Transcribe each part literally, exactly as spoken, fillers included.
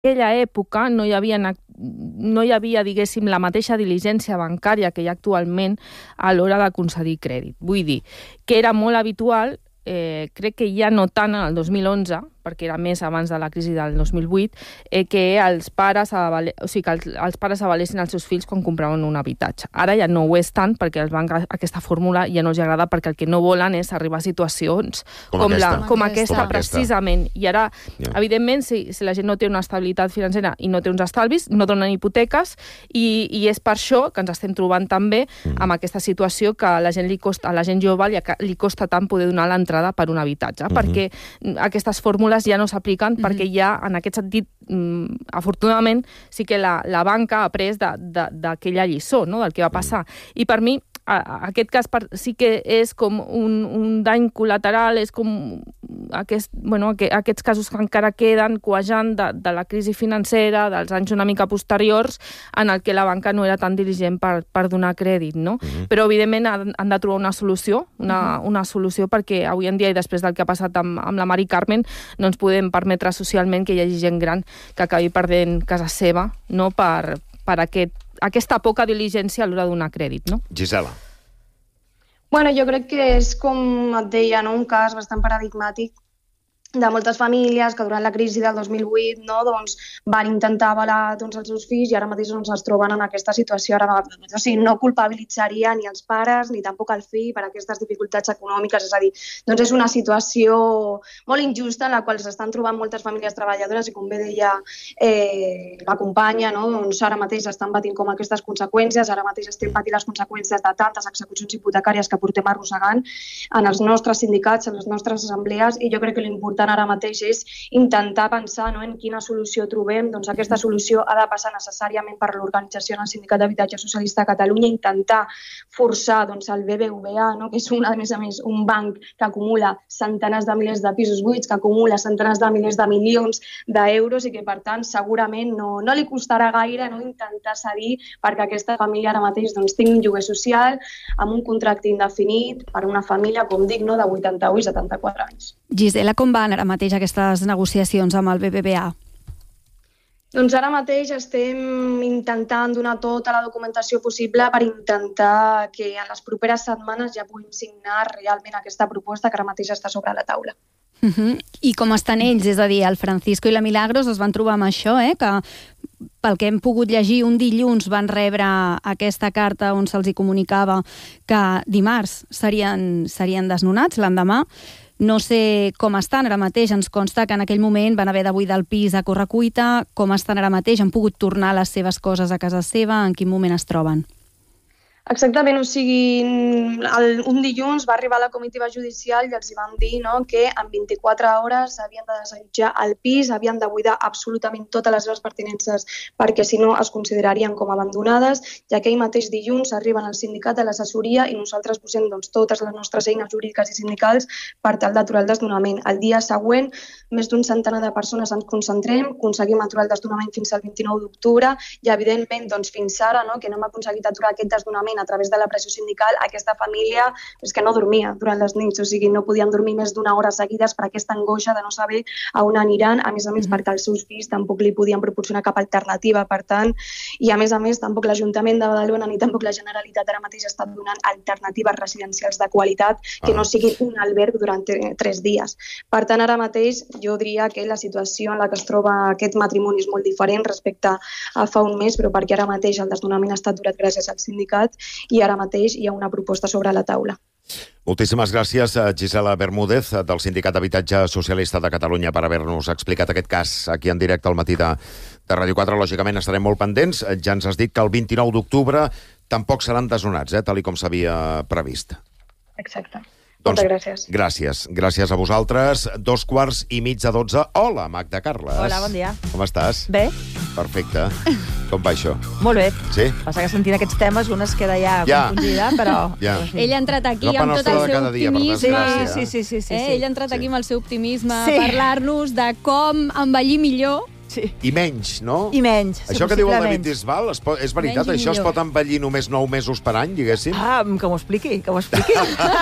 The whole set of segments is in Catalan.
aquella època no hi havia, no hi havia, diguéssim, la mateixa diligència bancària que hi ha actualment a l'hora de concedir crèdit. Vull dir que era molt habitual, eh, crec que ja no tant en el dos mil onze, perquè era més abans de la crisi del dos mil vuit, eh, que els pares, avale... o sigui, que els, els pares avalessin els seus fills quan compraven un habitatge. Ara ja no ho és tant, perquè els bancs aquesta fórmula ja no els agrada, perquè el que no volen és arribar a situacions com, com, aquesta. La, com aquesta, com precisament. I ara, yeah. evidentment, si, si la gent no té una estabilitat financera i no té uns estalvis, no donen hipoteques, i, i és per això que ens estem trobant també mm. amb aquesta situació que a la gent, li costa, a la gent jove li, li costa tant poder donar l'entrada per un habitatge, mm-hmm. perquè aquestes fórmules ja no s'apliquen, mm-hmm. perquè ja, en aquest sentit, mm, afortunadament, sí que la, la banca ha après d'aquella lliçó, no?, del que va passar. Mm. I per mi, a, aquest cas per, sí que és com un, un dany col·lateral, és com aquest, bueno, aquests casos que encara queden cuejant de, de la crisi financera, dels anys una mica posteriors, en el que la banca no era tan diligent per, per donar crèdit, no? Mm-hmm. Però, evidentment, han, han de trobar una solució, una, mm-hmm. una solució, perquè avui en dia, i després del que ha passat amb, amb la Mari Carmen, no ens podem permetre socialment que hi hagi gent gran que acabi perdent casa seva, no?, per, per aquest, aquesta poca diligència a l'hora de donar crèdit, no? Gisela. Bueno, jo crec que és, com et deia, no?, un cas bastant paradigmàtic de moltes famílies que durant la crisi del dos mil vuit, no, doncs, van intentar avalar, doncs, els seus fills i ara mateix, doncs, es troben en aquesta situació. Ara, o sigui, no culpabilitzaria ni els pares ni tampoc el fill per aquestes dificultats econòmiques. És a dir, doncs és una situació molt injusta en la qual s'estan trobant moltes famílies treballadores i, com bé deia eh, la companya, no, doncs ara mateix estan patint com aquestes conseqüències, ara mateix estem patint les conseqüències de tantes execucions hipotecàries que portem arrossegant en els nostres sindicats, en les nostres assemblees, i jo crec que l'important ara mateix és intentar pensar, no?, en quina solució trobem. Doncs aquesta solució ha de passar necessàriament per l'organització en el Sindicat d'Habitatge Socialista de Catalunya, intentar forçar, doncs, el B B V A, no?, que és un, a més a més un banc que acumula centenars de milers de pisos buits, que acumula centenars de milers de milions d'euros i que, per tant, segurament no, no li costarà gaire, no?, intentar cedir perquè aquesta família ara mateix, doncs, tingui un lloguer social amb un contracte indefinit per una família, com dic, no?, de vuitanta-u i setanta-quatre anys. Gisela, com van ara mateix aquestes negociacions amb el B B V A? Doncs ara mateix estem intentant donar tota la documentació possible per intentar que en les properes setmanes ja puguem signar realment aquesta proposta que ara mateix està sobre la taula. Uh-huh. I com estan ells? És a dir, el Francisco i la Milagros es van trobar amb això, eh? Que pel que hem pogut llegir, un dilluns van rebre aquesta carta on se'ls hi comunicava que dimarts serien, serien desnonats, l'endemà. No sé com estan ara mateix, ens consta que en aquell moment van haver de buidar el pis a correcuita. Com estan ara mateix? Han pogut tornar les seves coses a casa seva? En quin moment es troben? Exactament, o sigui, el, un dilluns va arribar la comitiva judicial i els hi van dir, no?, que en vint-i-quatre hores havien de desallotjar el pis, havien de buidar absolutament totes les seves pertinences perquè si no es considerarien com abandonades, i aquell mateix dilluns arriben al sindicat de l'assessoria i nosaltres posem, doncs, totes les nostres eines jurídiques i sindicals per tal d'aturar el desnonament. El dia següent, més d'un centenar de persones ens concentrem, aconseguim aturar el desnonament fins al vint-i-nou d'octubre i, evidentment, doncs, fins ara, no?, que no hem aconseguit aturar aquest desnonament a través de la pressió sindical, aquesta família és que no dormia durant les nits, o sigui, no podien dormir més d'una hora seguides per aquesta angoixa de no saber a on aniran, a més a més perquè els seus fills tampoc li podien proporcionar cap alternativa, per tant, i a més a més tampoc l'Ajuntament de Badalona ni tampoc la Generalitat ara mateix estan donant alternatives residencials de qualitat que no siguin un alberg durant tres dies. Per tant, ara mateix jo diria que la situació en la que es troba aquest matrimoni és molt diferent respecte a fa un mes, però perquè ara mateix el desnonament ha estat aturat gràcies al sindicat i ara mateix hi ha una proposta sobre la taula. Moltíssimes gràcies a Gisela Bermúdez, del Sindicat d'Habitatge Socialista de Catalunya, per haver-nos explicat aquest cas aquí en directe al matí de, de Ràdio quatre. Lògicament estarem molt pendents. Ja ens has dit que el vint-i-nou d'octubre tampoc seran desnonats, eh, tal com s'havia previst. Exacte. Doncs, moltes gràcies. Gràcies. Gràcies a vosaltres. Dos quarts i mig de dotze. Hola, Magda Carles. Hola, bon dia. Com estàs? Bé. Perfecte. Com va això? Molt bé. Sí? Passa que sentint aquests temes una es queda ja, ja. confundida, però... Ja. Ell ha entrat aquí amb tot el seu dia, optimisme. Sí, sí, sí, sí, sí, eh? sí. Ell ha entrat aquí sí. amb el seu optimisme sí. a parlar-nos de com envellir millor. Sí. I menys, no? I menys, sí, Això que diu el David menys. Bisbal, es pot, és veritat? Menys i Això es millor. pot envellir només nou mesos per any, diguéssim? Ah, que m'ho expliqui, que m'ho expliqui.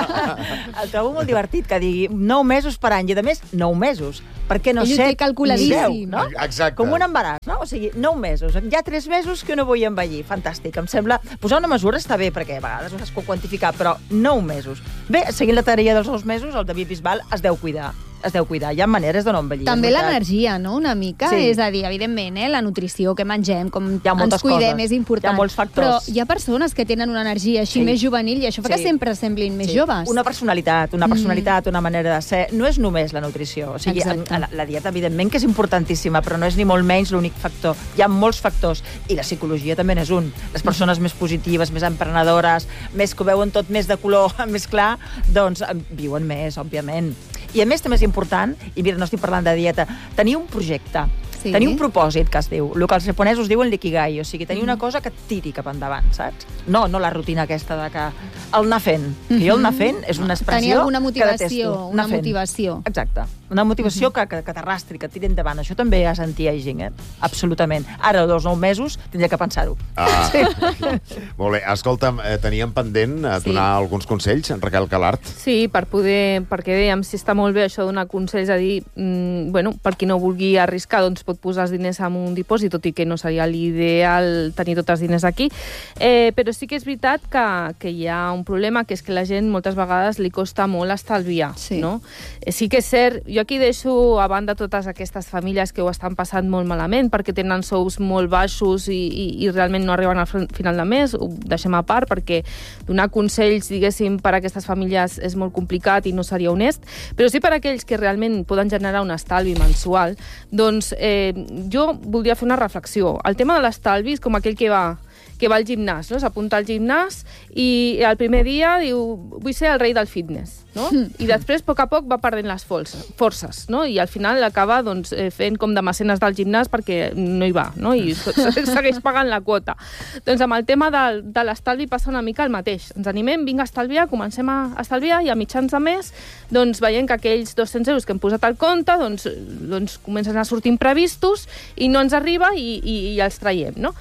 El trobo molt divertit, que digui nou mesos per any, i a més, nou mesos. Per què no Ell ho set té calculadíssim. ni deu, no? Exacte. Com un embaràs, no? O sigui, nou mesos. Hi ha tres mesos que no vull envellir. Fantàstic. Em sembla... Posar una mesura està bé, perquè a vegades no es pot quantificar, però nou mesos. Bé, seguint la tarea dels nous mesos, el David Bisbal es deu cuidar. Es deu cuidar. Hi ha maneres de no envellir. També l'energia, no?, una mica. Sí. És a dir, evidentment, eh, la nutrició, que mengem, com Hi ha moltes ens cuidem, coses. és important. Hi ha molts factors. Però hi ha persones que tenen una energia així Sí. més juvenil i això fa Sí. que sempre semblin més Sí. joves. Una personalitat, una personalitat, una manera de ser. No és només la nutrició. O sigui, Exacte. la, la dieta, evidentment, que és importantíssima, però no és ni molt menys l'únic factor. Hi ha molts factors. I la psicologia també n'és un. Les persones més positives, més emprenedores, més que ho veuen tot més de color, més clar, doncs viuen més, òbviament. I a més també és important, i mira, no estic parlant de dieta, tenir un projecte, Sí. tenir un propòsit, que es diu, el que els japonesos diuen l'ikigai, o sigui, tenir una cosa que et tiri cap endavant, saps? No, no la rutina aquesta de que el anar fent, que jo el anar fent és una expressió Tenir alguna que motivació, detesto. una Anar fent. motivació. Exacte. Una motivació que, que, que t'arrastri, que et tiri endavant. Això també és anti-aging, eh? Absolutament. Ara, dos nou mesos, tindria que pensar-ho. Ah. Sí. Molt bé. Escolta'm, eh, teníem pendent a Sí. donar alguns consells, en Raquel Calart. Sí, per poder, perquè dèiem, si està molt bé això de donar consells, a dir, mm, bueno, per qui no vulgui arriscar, doncs pot posar els diners en un dipòsit, tot i que no seria l'ideal tenir tots els diners aquí. Eh, però sí que és veritat que, que hi ha un problema, que és que la gent moltes vegades li costa molt estalviar, Sí. no? Eh, sí que és cert, jo aquí deixo a banda totes aquestes famílies que ho estan passant molt malament perquè tenen sous molt baixos i, i, i realment no arriben al final de mes, ho deixem a part perquè donar consells, diguéssim, per a aquestes famílies és molt complicat i no seria honest, però sí per a aquells que realment poden generar un estalvi mensual, doncs eh, jo voldria fer una reflexió. El tema de l'estalvi és com aquell que va que va al gimnàs, no? S'apunta al gimnàs i el primer dia diu vull ser el rei del fitness, no? I després, a poc a poc, va perdent les forces, no? I al final acaba doncs, fent com de mecenes del gimnàs perquè no hi va, no? I segueix pagant la quota. Doncs amb el tema de, de l'estalvi passa una mica el mateix. Ens animem, vinga a estalviar, comencem a estalviar i a mitjans de mes doncs, veiem que aquells dos-cents euros que hem posat al compte doncs, doncs comencen a sortir imprevistos i no ens arriba i, i, i els traiem, no?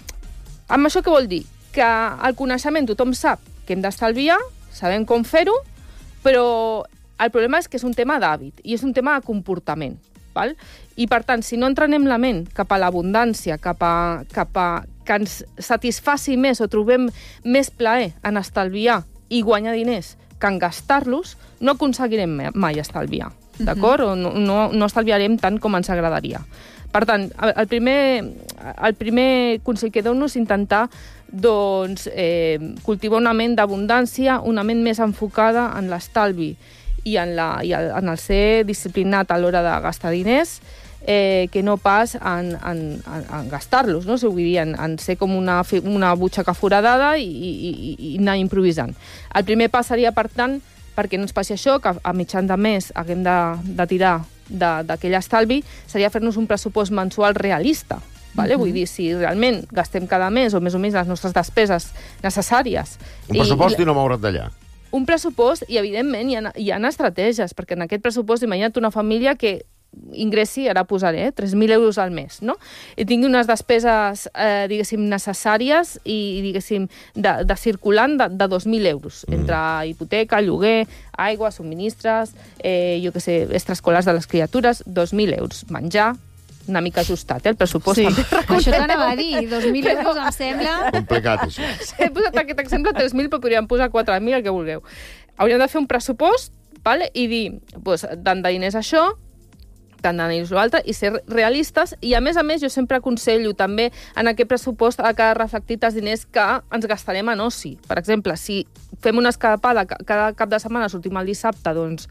Amb això què vol dir? Que el coneixement tothom sap que hem d'estalviar, sabem com fer-ho, però el problema és que és un tema d'hàbit i és un tema de comportament. Val? I, per tant, si no entrenem la ment cap a l'abundància, cap a, cap a que ens satisfaci més o trobem més plaer en estalviar i guanyar diners que en gastar-los, no aconseguirem mai estalviar. D'acord? O no, no, no estalviarem tant com ens agradaria. Per tant, el primer, el primer consell que dono és intentar doncs, eh, cultivar una ment d'abundància, una ment més enfocada en l'estalvi i, en, la, i en el ser disciplinat a l'hora de gastar diners, eh, que no pas en, en, en, en gastar-los, no? O sigui, vull dir, en, en ser com una, una butxaca foradada i, i, i anar improvisant. El primer pas seria, per tant, perquè no ens passi això, que a mitjan de mes haguem de, de tirar d'aquell estalvi, seria fer-nos un pressupost mensual realista. Vale? Uh-huh. Vull dir, si realment gastem cada mes o més o menys les nostres despeses necessàries... Un pressupost i, i no moure't d'allà. Un pressupost i, evidentment, hi ha, hi ha estratègies, perquè en aquest pressupost imagina't una família que ingressi, ara posaré, eh, tres mil euros al mes, no? I tingui unes despeses, eh, diguéssim, necessàries i, diguéssim, de, de circulant de, de dos mil euros, mm. entre hipoteca, lloguer, aigua, subministres, eh, jo què sé, extraescolars de les criatures, dos mil euros. Menjar, una mica ajustat, eh, el pressupost. Sí, també. això t'anava a dir, dos mil euros em sembla... Complicat, això. He posat aquest exemple tres mil, però podríem posar quatre mil, el que vulgueu. Hauríem de fer un pressupost, vale? I dir, doncs, tant de diners això, tant de diners l'altre, i ser realistes. I, a més a més, jo sempre aconsello també en aquest pressupost a que reflectit els diners que ens gastarem en oci. Per exemple, si fem una escapada cada cap de setmana, sortim el dissabte, doncs,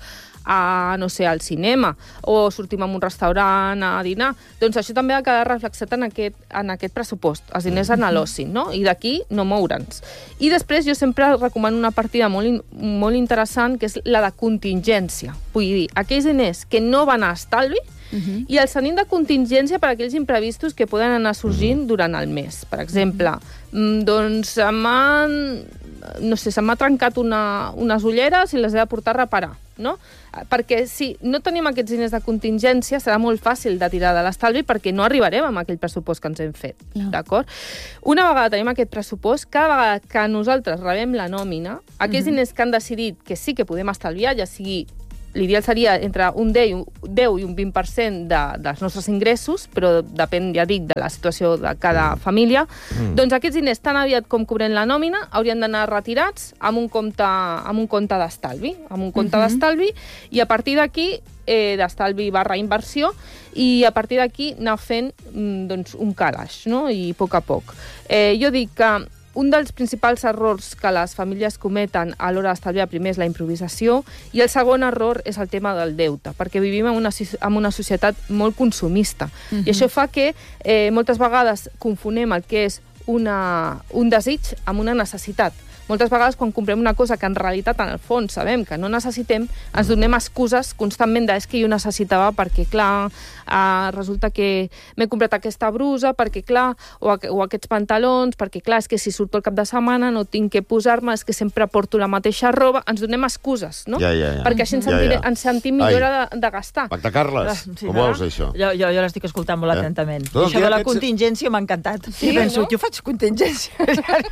a, no sé, al cinema, o sortim a un restaurant a dinar, doncs això també ha de quedar reflexat en aquest, en aquest pressupost, els diners en l'oci, no? I d'aquí no moure'ns. I després jo sempre recomano una partida molt, molt interessant, que és la de contingència. Vull dir, aquells diners que no van a estalvi, Uh-huh. i els tenim de contingència per a aquells imprevistos que poden anar sorgint durant el mes. Per exemple, doncs m'han no sé, se m'ha trencat una, unes ulleres i les he de portar a reparar, no? Perquè si no tenim aquests diners de contingència serà molt fàcil de tirar de l'estalvi perquè no arribarem amb aquell pressupost que ens hem fet, no. D'acord? Una vegada tenim aquest pressupost, cada vegada que nosaltres rebem la nòmina, aquells uh-huh. diners que han decidit que sí que podem estalviar, ja sigui l'ideal seria entre un deu i un vint per cent de, dels nostres ingressos, però depèn, ja dic, de la situació de cada família, mm. doncs aquests diners, tan aviat com cobrem la nòmina, haurien d'anar retirats amb un compte, amb un compte d'estalvi, amb un compte mm-hmm. d'estalvi, i a partir d'aquí, eh, d'estalvi barra inversió, i a partir d'aquí anar fent doncs, un calaix, no? I a poc a poc. Eh, jo dic que un dels principals errors que les famílies cometen a l'hora d'estalviar primer és la improvisació i el segon error és el tema del deute, perquè vivim en una, en una societat molt consumista. Uh-huh. I això fa que eh, moltes vegades confonem el que és una, un desig amb una necessitat. Moltes vegades, quan comprem una cosa que en realitat, en el fons, sabem que no necessitem, ens donem excuses constantment de és que jo necessitava perquè, clar, eh, resulta que m'he comprat aquesta brusa, perquè, clar, o, o aquests pantalons, perquè, clar, és que si surto el cap de setmana no tinc que posar-me, és que sempre porto la mateixa roba. Ens donem excuses, no? Ja, ja, ja. Perquè així ens, ja, ja. ens sentim millor de, de gastar. Magda Carles, sí, com no? Veus, això? Jo, jo, jo l'estic escoltant molt eh? atentament. I això de la aquests... contingència m'ha encantat. Sí, I penso, no? Jo faig contingència.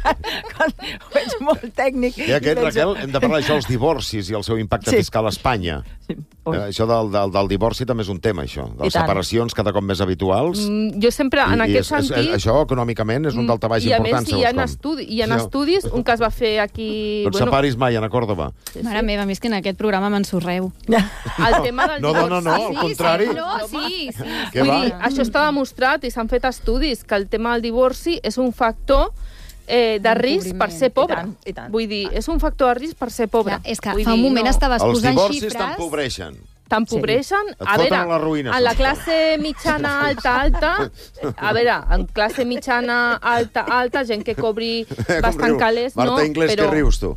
Quan ho veig molt tècnic. I aquest, penso... Raquel, hem de parlar d'això, els divorcis i el seu impacte sí. fiscal a Espanya. Sí. Eh, això del, del, del divorci també és un tema, això. De les separacions cada cop més habituals. Mm, jo sempre, en I, aquest i és, sentit... És, això, econòmicament, és un daltabaix important, segons com. I a més, hi ha, estudi hi ha sí. estudis, un que es va fer aquí... No et bueno... separis mai, Ana Còrdova. Sí, sí. Mare meva, a mi és que en aquest programa m'ensorreu. El tema del no, no, no, no, al contrari. Sí, no, sí, sí. Vull dir, això està demostrat i s'han fet estudis, que el tema del divorci és un factor Eh, de risc per ser pobre. I tant, i tant. Vull dir, és un factor de risc per ser pobre. Clar, és que Vull fa un dir, moment no. estaves posant xifres... Els divorcis t'empobreixen. T'empobreixen. Sí. A veure, la ruïna, a la classe mitjana alta, alta, a veure, en classe mitjana alta, alta, gent que cobri bastant calés, no? Marta Inglés, però... que rius, tu?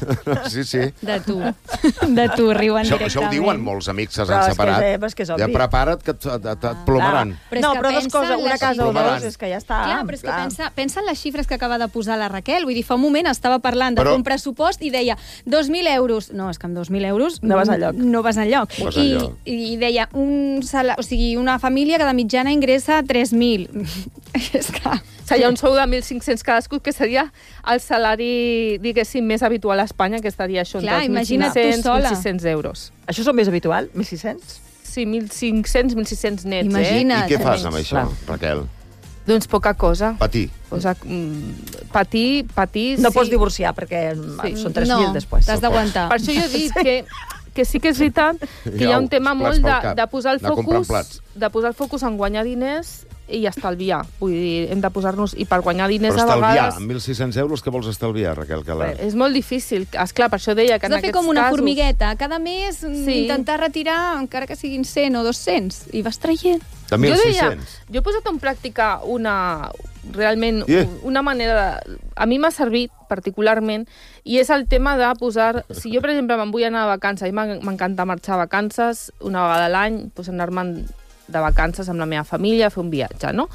Sí, sí. De tu. De tu, riuen això, directament. Això ho diuen molts amics que s'han separat. Però és que és obvi. Ja prepara't que et, et, et plomaran. Ah, no, però dos coses, una casa o dos, és que ja està. Clar, però és que pensa, pensa en les xifres que acaba de posar la Raquel. Vull dir, fa un moment estava parlant de però... fer un pressupost i deia dos mil euros. No, és que amb dos mil euros no vas enlloc. No vas enlloc. No vas I, enlloc. I deia, un sala... o sigui, una família que de mitjana ingressa tres mil. És que... Seria un sou de mil cinc-cents cadascú, que seria el salari, diguéssim, més habitual a Espanya, que estaria això Clar, entre mil cinc-cents i mil sis-cents euros. Això és el més habitual, mil sis-cents? Sí, mil cinc-cents, mil sis-cents nets, Imagina't. eh? I què fas amb això, Raquel? Doncs poca cosa. Patir. O sigui, patir, patir... No sí. pots divorciar, perquè sí. són tres mil no, després. T'has d'aguantar. Per això jo he dit que, que sí que és veritat que hi ha un tema molt de, de posar el focus de posar el focus en guanyar diners i estalviar. Vull dir, hem de posar-nos... I per guanyar diners Però a vegades... Però estalviar, amb mil sis-cents euros, què vols estalviar, Raquel Calar? És molt difícil. Esclar, per això deia que en aquests casos... Has de fer com una casos... formigueta. Cada mes sí. intentar retirar, encara que siguin cent o dos-cents, i vas traient. De mil sis-cents? Jo, jo he posat en pràctica una... realment, yeah. una manera... De, a mi m'ha servit particularment, i és el tema de posar... Si jo, per exemple, me'n vull anar a vacances, a mi m'encanta marxar a vacances una vegada a l'any, doncs anar-me'n de vacances amb la meva família, fer un viatge, no?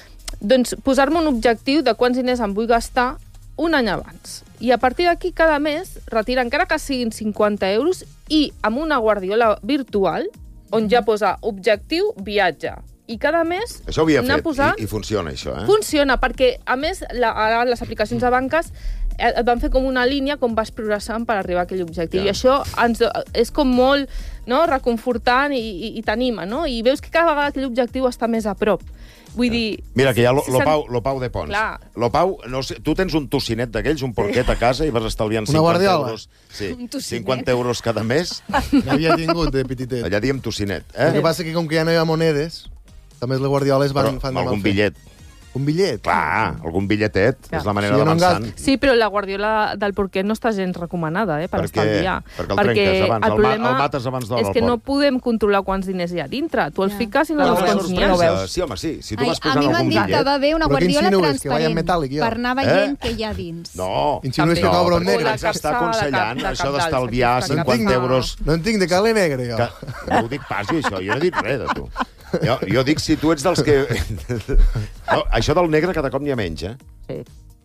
Doncs posar-me un objectiu de quants diners em vull gastar un any abans. I a partir d'aquí, cada mes, retira, encara que siguin cinquanta euros, i amb una guardiola virtual, on ja posa objectiu, viatge. I cada mes... Això ho havia fet, posant... i, i funciona, això, eh? Funciona, perquè, a més, la, ara les aplicacions de banques et van fer com una línia com vas progressant per arribar a aquell objectiu. Ja. I això ens, és com molt, no?, reconfortant i, i, i t'anima, no? I veus que cada vegada aquell objectiu està més a prop. Vull ja. dir... Mira, que hi ha l'Opau Lopau de Pons. Clar. L'Opau, no sé, tu tens un tocinet d'aquells, un porquet a casa, i vas estalviant cinquanta euros. Sí, cinquanta euros cada mes. N'havia tingut de petitet. Allà diem tocinet, eh? El que passa que com que ja no hi ha monedes, també les guardioles van, Però, fan de mal algun fer. bitllet. Un bitllet? Clar, algun bitlletet, ja. És la manera Sí, d'avançar. no sí, però la guardiola del porquet no està gens recomanada, eh, per perquè, estalviar. Perquè el perquè trenques abans, el, el, el mates abans de és que no podem controlar quants diners hi ha dintre. Tu els ja. fiques i no els quants n'hi ha. Sí, home, sí. Si tu Ai, vas posant algun bitllet... A mi m'han dit que va haver una guardiola transparent metàl·lic, per anar veient què hi ha dins. No. Insinues que cobra un negre. Ens està aconsellant això d'estalviar cinquanta euros... No en tinc de calé negre, jo. No ho dic pas, jo, això. Jo no he dit res de tu. Jo, jo dic si tu ets dels que... No, això del negre cada cop n'hi ha menys, eh? Sí.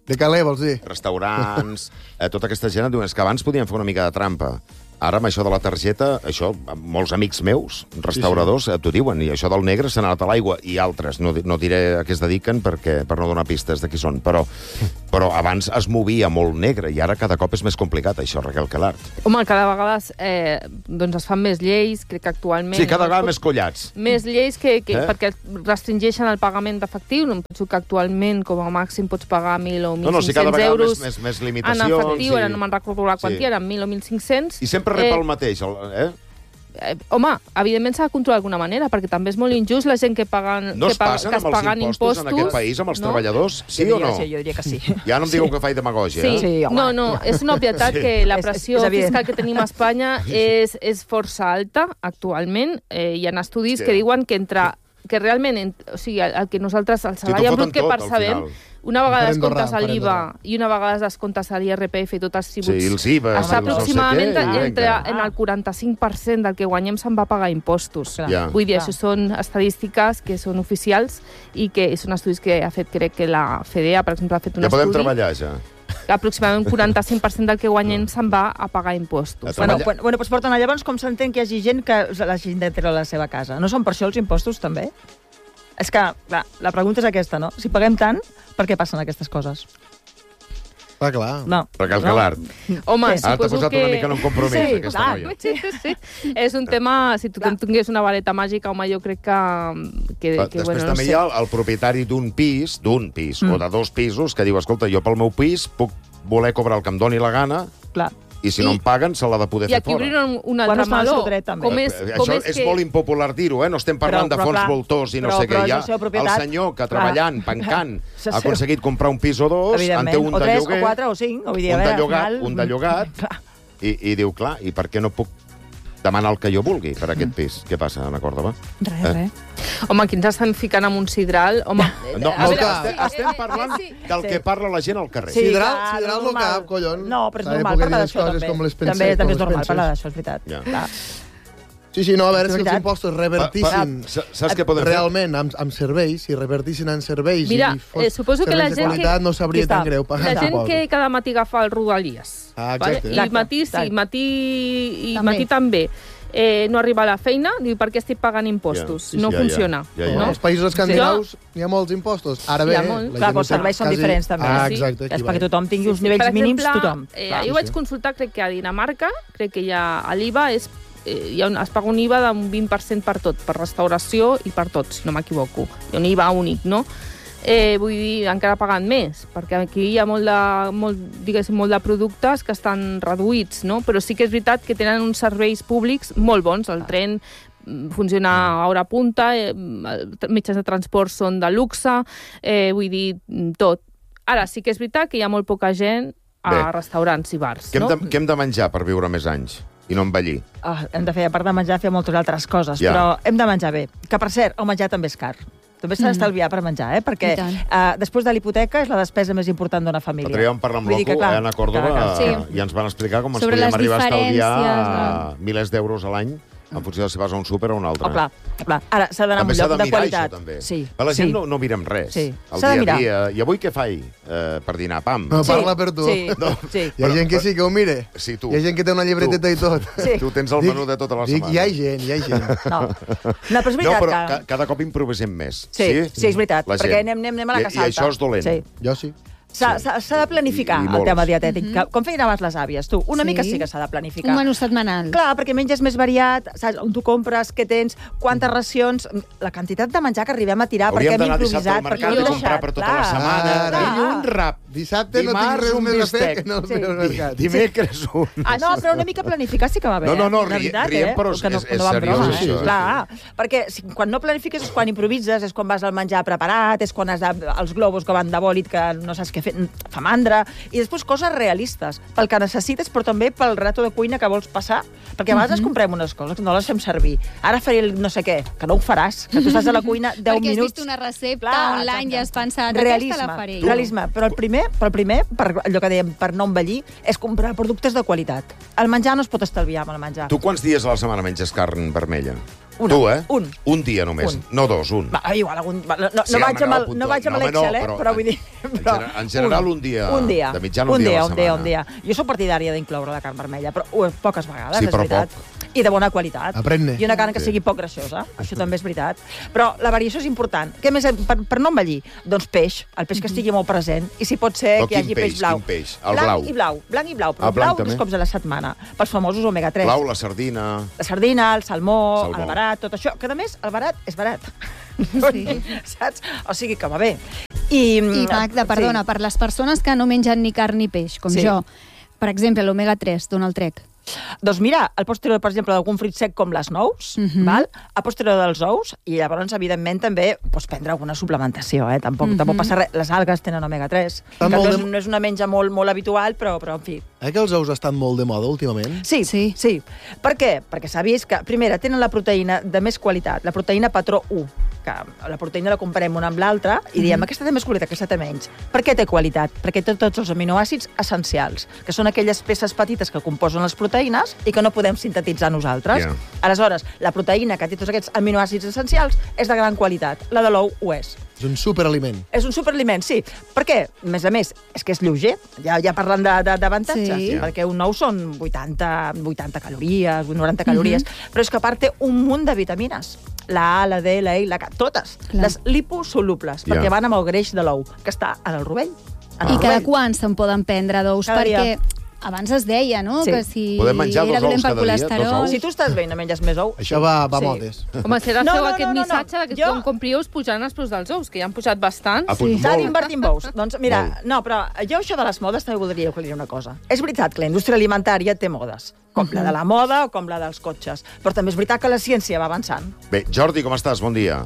De Calais, vols dir? restaurants, eh, tota aquesta gent et diuen, és que abans podien fer una mica de trampa. Ara, amb això de la targeta, això, molts amics meus, restauradors, sí, sí. t'ho diuen, i això del negre s'ha anat a l'aigua, i altres, no, no diré a què es dediquen perquè, per no donar pistes de qui són, però, però abans es movia molt negre, i ara cada cop és més complicat, això, Raquel Calart. Home, cada vegada eh, doncs es fan més lleis, crec que actualment... Sí, cada vegada més collats. Més lleis que, que Eh? perquè restringeixen el pagament efectiu. No penso que actualment, com a màxim, pots pagar mil o mil No, no, sí, cada cinc-cents vegada euros més, més, més en limitacions. efectiu. i- Ara no me'n recordo la quantia, Sí. eren mil o mil cinc-cents. I sempre rep el mateix, el- eh? Eh, home, evidentment s'ha de controlar d'alguna manera, perquè també és molt injust la gent que paguen, No que es paga, passen que es amb els paguen impostos, impostos en aquest país, amb els no? treballadors? Sí jo o diria, no? Sí, jo diria que sí. Ja no em digueu que faig demagògia, Sí, eh? Sí, home. no, no, és una obvietat Sí. que la És- és- pressió és evident. fiscal que tenim a Espanya és, és força alta actualment. Eh, hi ha estudis Sí. que diuen que entre que realment, en, o sigui, el, el que nosaltres, el t'ho salari en foten brut que tot, al percebem, final. una vegada Per es Andorra, comptes per l'I V A Andorra. i una vegada es descomptes l'I R P F i tots els tributs, Sí, els I V A, està els no sé aproximadament què, i entre vinga. en el quaranta-cinc per cent del que guanyem se'n va a pagar impostos. Clar. Ja. Vull dir, Clar. això són estadístiques que són oficials i que són estudis que ha fet, crec que la FEDEA, per exemple, ha fet un Ja podem estudi treballar, ja. que aproximadament un quaranta-cinc per cent del que guanyem se'n va a pagar impostos. A Bueno, treballar. bueno, bueno, doncs porten a llavors com s'entén que hi hagi gent que la gent de treure a la seva casa. No són per això els impostos, també? És que, clar, la pregunta és aquesta, no? Si paguem tant, per què passen aquestes coses? Ah, clar. No. Raquel no. Calart. Home, Sí. Ara t'ha suposo posat que... una mica en un compromís, Sí, aquesta clar. noia. Sí, sí. És un tema, si tothom tingués una vareta màgica, home, jo crec que... que, Va, que Després bueno, no també sé. hi ha el, el propietari d'un pis, d'un pis, mm. o de dos pisos, que diu, escolta, jo pel meu pis puc voler cobrar el que em doni la gana, Clar. i si no I- em paguen, se l'ha de poder I fer aquí fora. obrir un, un Bueno, altre està al seu meló. dret, també. Com és, Eh, com Això és, és que... molt impopular dir-ho, eh? No estem parlant Però- de però, fons clar, voltors i no però- sé però què. és Hi ha la seva el propietat. senyor que Clar. treballant, pencant, Sí, ha sí. aconseguit comprar un pis o dos, en Evidentment. té un o de tres, lloguer, o quatre, o cinc. O vull dir, a un de veure, al llogat, final- un de llogat, Clar. i, i diu, clar, i per què no puc demanar el que jo vulgui per aquest pis? Què passa, Anna Còrdova? Res, Eh? res. Home, aquí ens estan ficant amb un sidral. Home, No, a no, veure, estem, sí, estem eh, eh, parlant sí. del Sí. que parla la gent al carrer. Sí, Sidral, clar, sidral no normal. cap, collons. No, però és S'ha de normal poder parlar dir les d'això, coses també. com les pensem, també, també com és les normal penses. parlar d'això, és veritat. Ja. Clar. Sí, sí, no, a veure És si els veritat. impostos Pa- revertissin pa- sa- Saps què podem fer? realment amb, amb serveis, si revertissin en serveis Mira, i fos eh, suposo que la serveis de gent qualitat que- no sabria Aquí tan està. greu La pagar, gent suposo. que cada matí agafa el Rodalies. Ah, exacte. I Exacte, matí sí, exacte. matí, i També. matí també. Eh, no arriba a la feina, diu, per què estic pagant impostos? Ja, sí, no ja, ja. funciona. Ja, ja. No? No? Als països escandinaus hi ha molts impostos. Ara Hi bé, ha molt. la Clar, gent però els ho té serveis són quasi- diferents, també. Ah, Sí. exacte. És aquí perquè va. tothom tingui uns Sí, nivells per mínims, exemple, tothom. Eh, Clar. jo sí, vaig sí. consultar, crec que a Dinamarca, crec que hi ha a l'I V A és, eh, hi ha un, es paga un I V A d'un vint per cent per tot, per restauració i per tot, si no m'equivoco. Hi ha un I V A únic, no? Eh, vull dir, encara pagant més, perquè aquí hi ha molt de, molt, diguéssim, molt de productes que estan reduïts, no? Però sí que és veritat que tenen uns serveis públics molt bons. El tren mm, funciona a hora punta, eh, els mitjans de transport són de luxe, eh, vull dir, mm, tot. Ara, sí que és veritat que hi ha molt poca gent a Bé. restaurants i bars, Què hem, no? de, què hem de menjar per viure més anys i no envellir? Ah, hem de fer, a part de menjar, fer moltes altres coses, Ja. però hem de menjar bé. Que, per cert, el menjar també és car. També s'ha d'estalviar per menjar, eh? Perquè I tant. eh, després de l'hipoteca és la despesa més important d'una família. L'altre dia vam parlar amb Vull dir que, l'Oco, clar, eh, Anna Còrdova, clar, clar. eh, Sí. i ens van explicar com ens Sobre podíem les arribar a estalviar diferències, milers d'euros a l'any en funció de si vas a un súper o a un altre. Oh, clar, clar. Ara, s'ha d'anar a un També s'ha lloc de de mirar qualitat. això, també. Sí, Per la gent sí. no, no mirem res. Sí. El S'ha de dia a mirar. dia. I avui què faig eh, per dinar? Pam. No, Sí, parla per tu. Sí, No. sí. Hi ha gent que sí que ho mire. Sí, tu. Hi ha gent que té una llibreteta Tu. i tot. Sí. Tu tens el Dic- menú de tota la dic, setmana. hi ha gent, hi ha gent. No, no però és No, veritat però que... ca cada cop improvisem més. Sí, sí, és veritat, La perquè gent. anem, anem, anem a la I- que salta. I això és dolent. Sí. Jo sí. S'ha s'ha- s'ha de planificar I- i el molts. tema dietètic. Mm -hmm. Com feien abans les àvies, tu? Una Sí. mica sí que s'ha de planificar. Un menú setmanal. Clar, perquè menges més variat, saps on tu compres, què tens, quantes racions, la quantitat de menjar que arribem a tirar Hauríem perquè hem d'anar dissabte al improvisat, mercat perquè i hem comprar deixat. per tota clar. la setmana. Clar. Dilluns, rap. Dissabte no tinc Dimarts, res un més a fer bistec. que no Sí. fer al mercat. Dimecres un... Ah, no, però una mica planificar sí que va bé. No, no, no, eh? De ri- veritat, riem, eh? però és- Que no, és- és no va en seriós, broma, això, eh? sí. Clar, perquè si, quan no planifiques és quan improvises, és quan vas al menjar preparat, és quan has de, els globus que van de bòlit que no saps què fer, fa mandra, i després coses realistes, pel que necessites, però també pel rato de cuina que vols passar, perquè a vegades Mhm. mm -hmm. comprem unes coses que no les fem servir. Ara faré el no sé què, que no ho faràs, que tu estàs a la cuina deu Perquè has minuts. vist una recepta Clar, online i exacte. has pensat, Realisme, aquesta la faré. realisme. Però el primer, per primer, per allò que dèiem, per no envellir, és comprar productes de qualitat. El menjar no es pot estalviar amb el menjar. Tu quants dies a la setmana menges carn vermella? Una. Tu, eh? Un. Un dia només. Un. No dos, un. Va, igual, algun... no, no, Sí, no vaig home, amb el- puntual. no vaig amb No, home, l'Excel, no, eh? però Però vull dir... en gener- en general, un dia- un dia. de mitjana, un un dia a dia, la un dia, un setmana. dia. Jo soc partidària d'incloure la carn vermella, però uh, poques vegades, Sí, és però veritat. I de bona qualitat. Aprèn-ne. I una carn que Sí. sigui poc greixosa, això també és veritat. Però la variació és important. Què més, per, per no envellir? Doncs peix, el peix que estigui molt present. I si pot ser Però que hi quin hagi peix, peix blau. quin peix? El blanc blau. i blau. Blanc i blau, però Ah, blanc blau també? dos cops a la setmana. Pels famosos omega tres. Blau, la sardina... La sardina, el salmó, Salmó. el barat, tot això. Que, a més, el barat és barat. Sí. Saps? O sigui que va bé. I, I Magda, perdona, per les persones que no mengen ni carn ni peix, com Sí. jo, per exemple, l'omega tres, d'on el trec? Doncs mira, el posterior, per exemple, d'algun fruit sec com les nous, Mhm. val? A posterior dels ous, i llavors, evidentment, també pots prendre alguna suplementació, eh? Tampoc, Mhm. tampoc passa res. Les algues tenen omega tres, Estan que molt no és, de- no és una menja molt, molt habitual, però, però en fi. Eh que els ous estan molt de moda últimament? Sí, Sí. sí. Per què? Perquè s'ha vist que, primera, tenen la proteïna de més qualitat, la proteïna patró u, que la proteïna la comparem una amb l'altra i diem, aquesta té més qualitat, aquesta té menys. Per què té qualitat? Perquè té tots els aminoàcids essencials, que són aquelles peces petites que composen les proteïnes i que no podem sintetitzar nosaltres. Ja. Aleshores, la proteïna que té tots aquests aminoàcids essencials és de gran qualitat. La de l'ou ho és. És un superaliment. És un superaliment, sí. Per què? A més a més, és que és lleuger. Ja, ja parlant de- de- d'avantatges. Sí. Perquè un ou són vuitanta, vuitanta calories, noranta calories, però és que a part té un munt de vitamines. La A, la D, la E, la K, totes. Clar. Les liposolubles, Ja. perquè van amb el greix de l'ou, que està en el rovell. En I el cada rovell. quan se'n poden prendre d'ous? Cada dia. Perquè abans es deia, no?, Sí. que si Podem menjar dos era dolent ous pel cada dia, dos colesterol... ous? Si tu estàs bé i no menges més ou... Això va, va Sí. modes. Home, serà No, seu no, aquest no, no, no. missatge de que Jo- quan compri ous pujaran els preus dels ous, que ja han pujat bastant. Ah, punt, S'ha molt. d'invertir en ous. Doncs mira, Molt. no, però jo això de les modes també voldria aclarir una cosa. És veritat que la indústria alimentària té modes, com la de la moda o com la dels cotxes, però també és veritat que la ciència va avançant. Bé, Jordi, com estàs? Bon dia.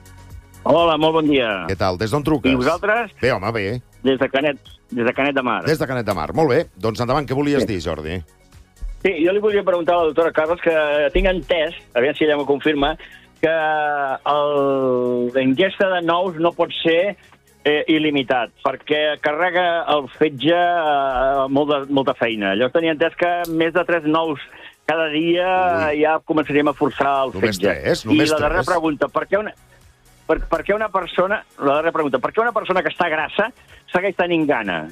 Hola, molt bon dia. Què tal? Des d'on truques? I vosaltres? Bé, home, bé. Des de Canet, des de Canet de Mar. Des de Canet de Mar. Molt bé. Doncs endavant, què volies dir, Jordi? Sí, jo li volia preguntar a la doctora Carles que tinc entès, aviam si ella m'ho confirma, que el- la ingesta de nous no pot ser eh, il·limitat, perquè carrega el fetge eh, molt de, molta feina. Llavors tenia entès que més de tres nous cada dia Ui. ja començaríem a forçar el Només fetge. tres? Només I la darrera tres? pregunta, per què una... Per, per què una persona, la darrera pregunta, per què una persona que està grassa segueix tenint gana?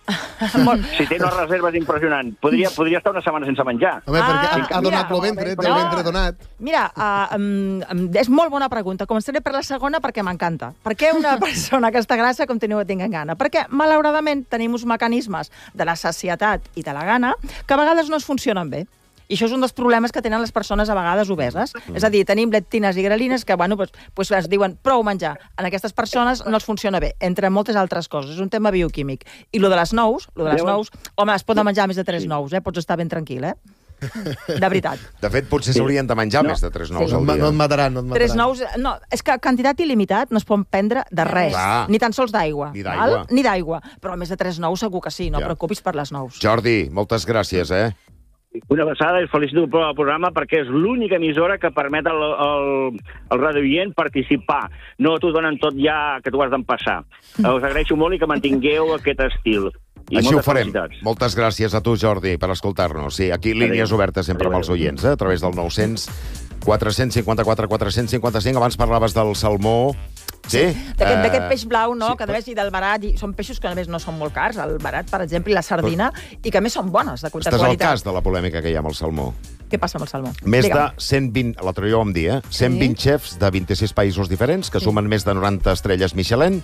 Si té unes reserves impressionants, podria, podria estar una setmana sense menjar. Home, Ah, perquè ha, ha mira, donat el ventre, té el no. ventre donat. Mira, uh, um, um, és molt bona pregunta. Començaré per la segona perquè m'encanta. Per què una persona que està grassa continua tenint gana? Perquè, malauradament, tenim uns mecanismes de la sacietat i de la gana que a vegades no es funcionen bé. I això és un dels problemes que tenen les persones a vegades obeses. Mm. És a dir, tenim leptines i grelines que, bueno, pues, pues es diuen prou menjar. En aquestes persones no els funciona bé, entre moltes altres coses. És un tema bioquímic. I lo de les nous, lo de les nous, home, es poden menjar més de tres nous, eh? Pots estar ben tranquil, eh? De veritat. De fet, potser s'haurien de menjar No. més de tres nous Sí. No, al et ma- dia. no et mataran, no et mataran. Tres nous... No, és que quantitat il·limitat no es pot prendre de res. Clar. Ni tan sols d'aigua. Ni d'aigua. val? Ni d'aigua. Però més de tres nous segur que sí. No Ja. preocupis per les nous. Jordi, moltes gràcies, eh? Una abraçada i felicito pel programa perquè és l'única emissora que permet al, al, al radioient participar. No t'ho donen tot ja que tu has d'empassar. Us agraeixo molt i que mantingueu aquest estil. I Així ho moltes farem. felicitats. Moltes gràcies a tu, Jordi, per escoltar-nos. Sí, aquí línies obertes sempre amb els oients, eh? A través del nou cents quatre cinquanta-quatre quatre cinquanta-cinc. Abans parlaves del salmó. Sí? D'aquest Eh, d'aquest peix blau, no? sí, que a més, i del barat, i són peixos que a més no són molt cars, el barat, per exemple, i la sardina, i que a més són bones, de, de Estàs al qualitat. cas de la polèmica que hi ha amb el salmó. Què passa amb el salmó? Més Digue'm. de cent vint, l'altre dia ho vam dir, eh? cent vint xefs de vint-i-sis països diferents que sumen més de noranta estrelles Michelin,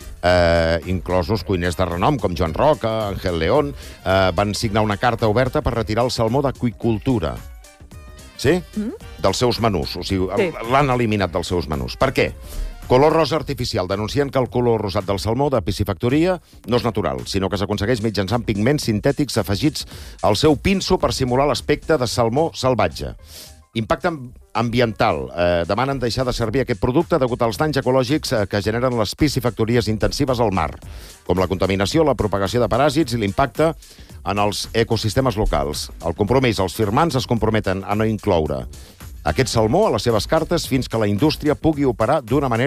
eh, inclosos cuiners de renom com Joan Roca, Ángel León, eh, van signar una carta oberta per retirar el salmó d'aqüicultura. Sí? Mm? Dels seus menús. O sigui, Sí. l'han eliminat dels seus menús. Per què? Color rosa artificial, denuncien que el color rosat del salmó de piscifactoria no és natural, sinó que s'aconsegueix mitjançant pigments sintètics afegits al seu pinso per simular l'aspecte de salmó salvatge. Impacte ambiental. Eh, demanen deixar de servir aquest producte degut als danys ecològics eh, que generen les piscifactories intensives al mar, com la contaminació, la propagació de paràsits i l'impacte en els ecosistemes locals. El compromís, els firmants es comprometen a no incloure aquest salmó a les seves cartes fins que la indústria pugui operar d'una manera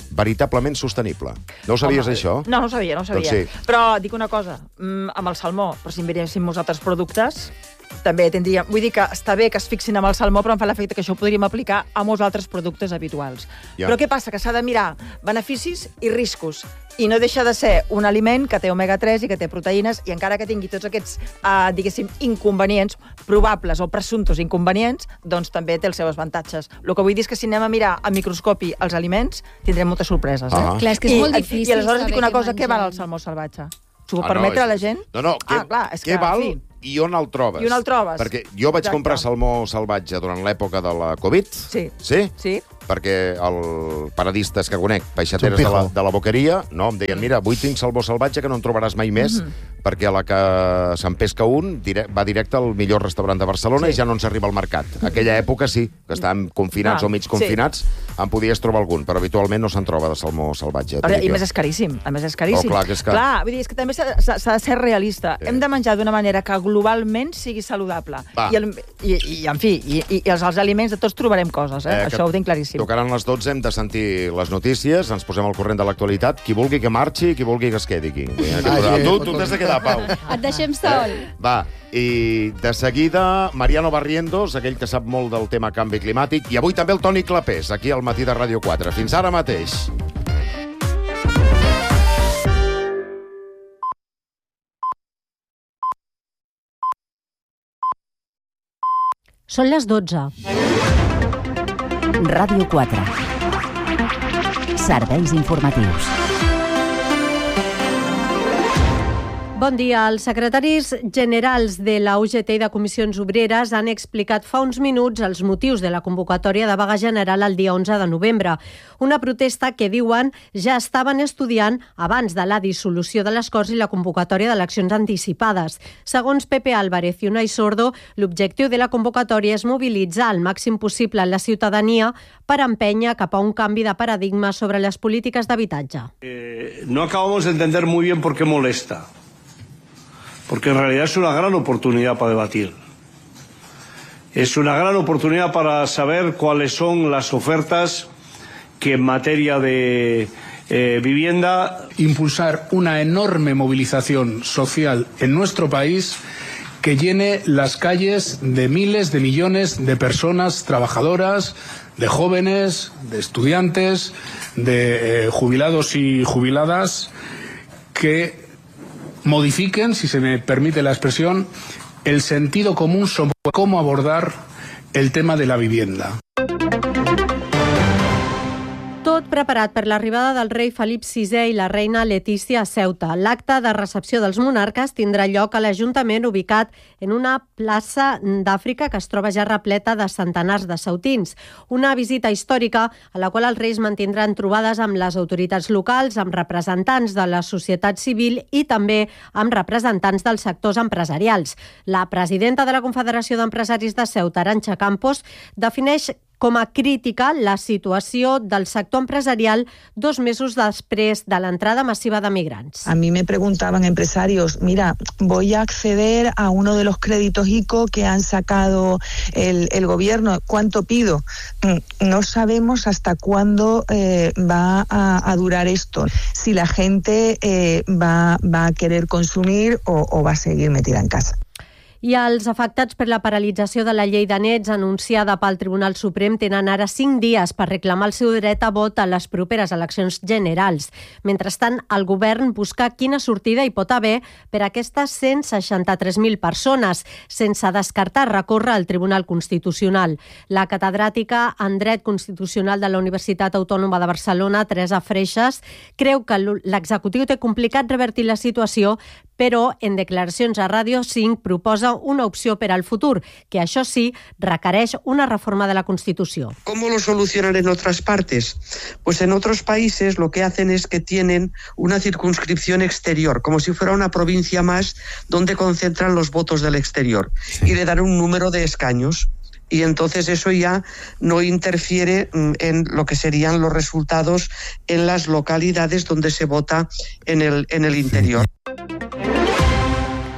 veritablement sostenible. No ho sabies, Home, això? No, no ho sabia, no ho sabia. Doncs sí. Però dic una cosa, amb el salmó, però si miréssim molts altres productes, també tindríem... Vull dir que està bé que es fixin amb el salmó, però em fa l'efecte que això ho podríem aplicar a molts altres productes habituals. Ja. Però què passa? Que s'ha de mirar beneficis i riscos. I no deixa de ser un aliment que té omega tres i que té proteïnes, i encara que tingui tots aquests, eh, diguéssim, inconvenients, probables o presumptos inconvenients, doncs també té els seus avantatges. El que vull dir és que si anem a mirar a microscopi els aliments, tindrem moltes sorpreses. Eh? Ah. Clar, és que és I, molt difícil I aleshores saber dic una què cosa, què val mengem. el salmó salvatge? S'ho pot Ah, no, permetre és- a la gent? No, no, què, Ah, clar, és què que, val en fi. i on el trobes? I on el trobes. Perquè jo vaig Exacte. comprar salmó salvatge durant l'època de la Covid. Sí. Sí? Sí. Perquè el paradistes que conec, peixateres de la, de la boqueria, no, em deien, mira, avui tinc salmó salvatge que no en trobaràs mai més, mm-hmm. perquè a la que se'n pesca un dire va directe al millor restaurant de Barcelona Sí. i ja no ens arriba al mercat. Aquella època sí, que estàvem confinats Ah, o mig sí. confinats, en podies trobar algun, però habitualment no se'n troba de salmó salvatge. Ara, t'ho dic I jo. més és caríssim. A més és caríssim. Oh, clar, que és car. Clar, vull dir, és que també s'ha s'ha de ser realista. Sí. Hem de menjar d'una manera que globalment sigui saludable. Va. I, el, i, i, en fi, i, i, i els, els aliments de tots trobarem coses, eh? Eh, Això que ho tinc claríssim. Tocaran les dotze, hem de sentir les notícies, ens posem al corrent de l'actualitat. Qui vulgui que marxi, qui vulgui que es quedi aquí. Ah, Tu, sí. tu t'has de quedar, Pau. Et deixem sol. Va, i de seguida Mariano Barrientos, aquell que sap molt del tema canvi climàtic, i avui també el Toni Clapés, aquí al Matí de Ràdio quatre. Fins ara mateix. Són les dotze. Ràdio quatre. Serveis informatius. Bon dia. Els secretaris generals de la U G T i de Comissions Obreres han explicat fa uns minuts els motius de la convocatòria de vaga general el dia onze de novembre. Una protesta que, diuen, ja estaven estudiant abans de la dissolució de les Corts i la convocatòria d'eleccions anticipades. Segons Pepe Álvarez i Unai Sordo, l'objectiu de la convocatòria és mobilitzar al màxim possible la ciutadania per empènyer cap a un canvi de paradigma sobre les polítiques d'habitatge. Eh, no acabamos de entender muy bien por qué molesta. Porque en realidad es una gran oportunidad para debatir. Es una gran oportunidad para saber cuáles son las ofertas que en materia de eh, vivienda... Impulsar una enorme movilización social en nuestro país que llene las calles de miles de millones de personas trabajadoras, de jóvenes, de estudiantes, de eh, jubilados y jubiladas que modifiquen, si se me permite la expresión, el sentido común sobre cómo abordar el tema de la vivienda. Tot preparat per l'arribada del rei Felip sisè i la reina Letícia a Ceuta. L'acte de recepció dels monarques tindrà lloc a l'Ajuntament ubicat en una plaça d'Àfrica que es troba ja repleta de centenars de ceutins. Una visita històrica a la qual els reis mantindran trobades amb les autoritats locals, amb representants de la societat civil i també amb representants dels sectors empresarials. La presidenta de la Confederació d'Empresaris de Ceuta, Arantxa Campos, defineix com a crítica la situació del sector empresarial dos mesos després de l'entrada massiva de migrants. A mí me preguntaban empresarios, mira, voy a acceder a uno de los créditos I C O que han sacado el, el gobierno, ¿cuánto pido? No sabemos hasta cuándo eh, va a, a durar esto, si la gente eh, va, va a querer consumir o, o va a seguir metida en casa. I els afectats per la paralització de la llei de nets anunciada pel Tribunal Suprem tenen ara cinc dies per reclamar el seu dret a vot a les properes eleccions generals. Mentrestant, el govern busca quina sortida hi pot haver per a aquestes cent seixanta-tres mil persones, sense descartar recórrer al Tribunal Constitucional. La catedràtica en Dret Constitucional de la Universitat Autònoma de Barcelona, Teresa Freixas, creu que l'executiu té complicat revertir la situació, però en declaracions a Ràdio cinc proposa una opció per al futur, que això sí, requereix una reforma de la Constitució. ¿Cómo lo solucionan en otras partes? Pues en otros países lo que hacen es que tienen una circunscripción exterior, como si fuera una provincia más donde concentran los votos del exterior y le dan un número de escaños. Y entonces eso ya no interfiere en lo que serían los resultados en las localidades donde se vota en el, en el interior.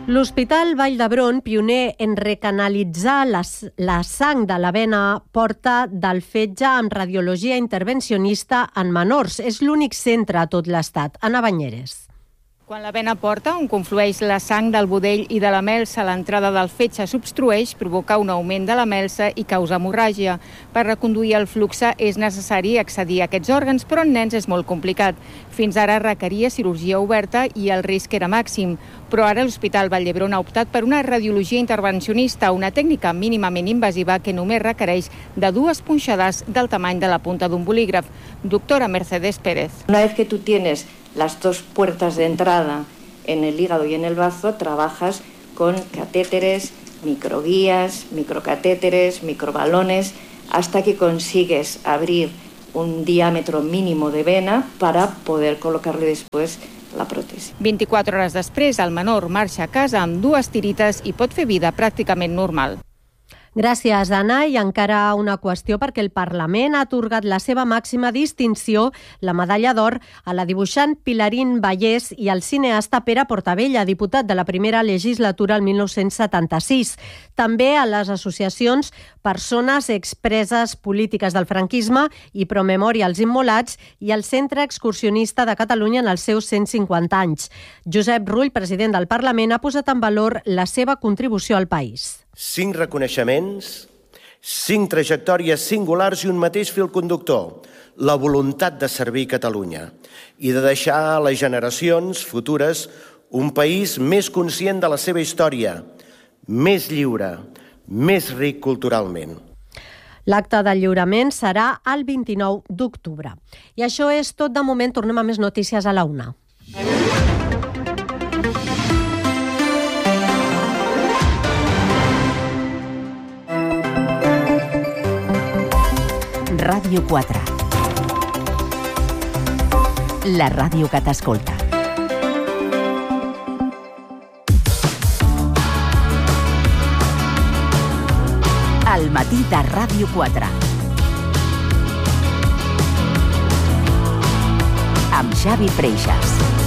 L'Hospital Vall d'Hebron, pioner en recanalitzar la, la sang de la vena, porta del fetge amb radiologia intervencionista en menors. És l'únic centre a tot l'estat. Anna Banyeres. Quan la vena porta, on conflueix la sang del budell i de la melsa, l'entrada del fetge s'obstrueix, provoca un augment de la melsa i causa hemorràgia. Per reconduir el flux és necessari accedir a aquests òrgans, però en nens és molt complicat. Fins ara requeria cirurgia oberta i el risc era màxim. Però ara l'Hospital Vall d'Hebron ha optat per una radiologia intervencionista, una tècnica mínimament invasiva que només requereix de dues punxades del tamany de la punta d'un bolígraf. Doctora Mercedes Pérez. Una vez que tú tienes las dos puertas de entrada en el hígado y en el bazo, trabajas con catéteres, microguías, microcatéteres, microbalones, hasta que consigues abrir un diámetro mínimo de vena para poder colocarle después la pròtesi. vint-i-quatre hores després, el menor marxa a casa amb dues tirites i pot fer vida pràcticament normal. Gràcies, Anna. I encara una qüestió, perquè el Parlament ha atorgat la seva màxima distinció, la medalla d'or, a la dibuixant Pilarín Vallès i al cineasta Pere Portabella, diputat de la primera legislatura el mil nou-cents setanta-sis. També a les associacions Persones Expreses Polítiques del Franquisme i Promemòria als Immolats i el Centre Excursionista de Catalunya en els seus cent cinquanta anys. Josep Rull, president del Parlament, ha posat en valor la seva contribució al país. Cinc reconeixements, cinc trajectòries singulars i un mateix fil conductor, la voluntat de servir Catalunya i de deixar a les generacions futures un país més conscient de la seva història, més lliure, més ric culturalment. L'acte de lliurament serà el vint-i-nou d'octubre. I això és tot de moment. Tornem a més notícies a la una. Ràdio quatre. La ràdio que t'escolta. Al matí de Ràdio quatre. Amb Xavi Freixas.